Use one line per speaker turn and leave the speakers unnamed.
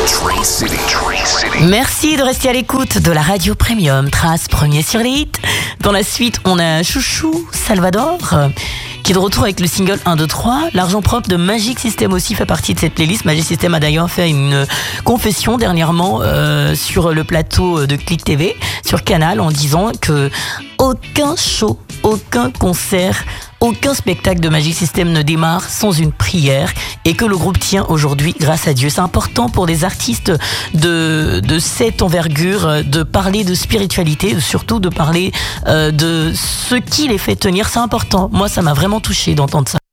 Merci de rester à l'écoute de la radio Premium, Trace premier sur les hits. Dans la suite, on a Chouchou Salvador qui est de retour avec le single 1, 2, 3. L'argent propre de Magic System aussi fait partie de cette playlist. Magic System a d'ailleurs fait une confession dernièrement sur le plateau de Click TV, sur Canal, en disant que aucun show, aucun concert, aucun spectacle de Magic System ne démarre sans une prière et que le groupe tient aujourd'hui grâce à Dieu. C'est important pour des artistes de cette envergure de parler de spiritualité, surtout de parler de ce qui les fait tenir. C'est important. Moi, ça m'a vraiment touché d'entendre ça.